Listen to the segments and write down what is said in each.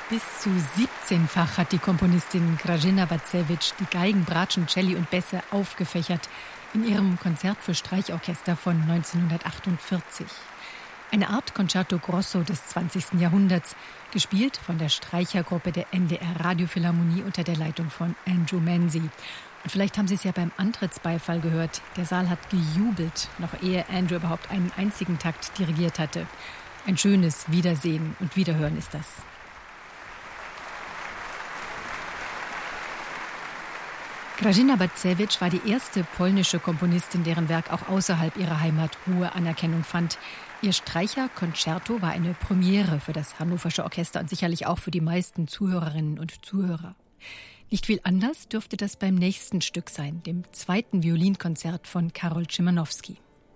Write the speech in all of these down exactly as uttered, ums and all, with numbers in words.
Bis zu siebzehnfach hat die Komponistin Grażyna Bacewicz die Geigen, Bratschen, Celli und Bässe aufgefächert in ihrem Konzert für Streichorchester von neunzehnhundertachtundvierzig. Eine Art Concerto Grosso des zwanzigsten Jahrhunderts, gespielt von der Streichergruppe der N D R Radiophilharmonie unter der Leitung von Andrew Manzi. Und vielleicht haben Sie es ja beim Antrittsbeifall gehört. Der Saal hat gejubelt, noch ehe Andrew überhaupt einen einzigen Takt dirigiert hatte. Ein schönes Wiedersehen und Wiederhören ist das. Grażyna Bacewicz war die erste polnische Komponistin, deren Werk auch außerhalb ihrer Heimat hohe Anerkennung fand. Ihr Streicher-Concerto war eine Premiere für das Hannoversche Orchester und sicherlich auch für die meisten Zuhörerinnen und Zuhörer. Nicht viel anders dürfte das beim nächsten Stück sein, dem zweiten Violinkonzert von Karol Szymanowski.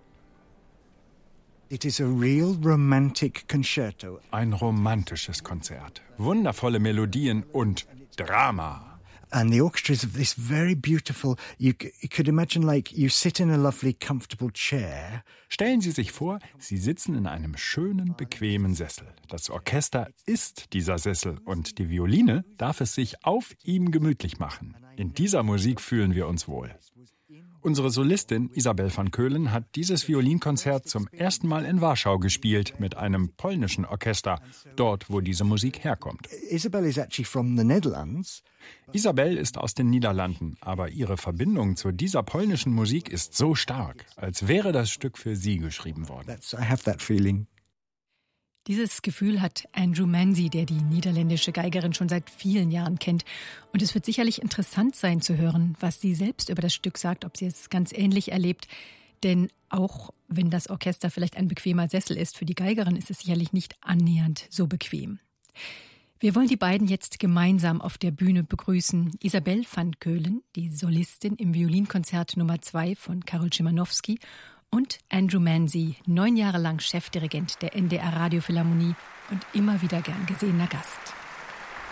It is a real romantic concerto. Ein romantisches Konzert, wundervolle Melodien und Drama. And the orchestra is this very beautiful, you, you could imagine like you sit in a lovely comfortable chair. Stellen Sie sich vor, Sie sitzen in einem schönen, bequemen Sessel. Das Orchester ist dieser Sessel und die Violine darf es sich auf ihm gemütlich machen. In dieser Musik fühlen wir uns wohl. Unsere Solistin Isabel van Keulen hat dieses Violinkonzert zum ersten Mal in Warschau gespielt mit einem polnischen Orchester, dort, wo diese Musik herkommt. Isabel is actually from the Netherlands. Isabel ist aus den Niederlanden, aber ihre Verbindung zu dieser polnischen Musik ist so stark, als wäre das Stück für sie geschrieben worden. That's, I have that feeling. Dieses Gefühl hat Andrew Manzi, der die niederländische Geigerin schon seit vielen Jahren kennt. Und es wird sicherlich interessant sein zu hören, was sie selbst über das Stück sagt, ob sie es ganz ähnlich erlebt. Denn auch wenn das Orchester vielleicht ein bequemer Sessel ist, für die Geigerin ist es sicherlich nicht annähernd so bequem. Wir wollen die beiden jetzt gemeinsam auf der Bühne begrüßen. Isabel van Keulen, die Solistin im Violinkonzert Nummer zwei von Karol Szymanowski, und Andrew Manzi, neun Jahre lang Chefdirigent der N D R Radiophilharmonie und immer wieder gern gesehener Gast.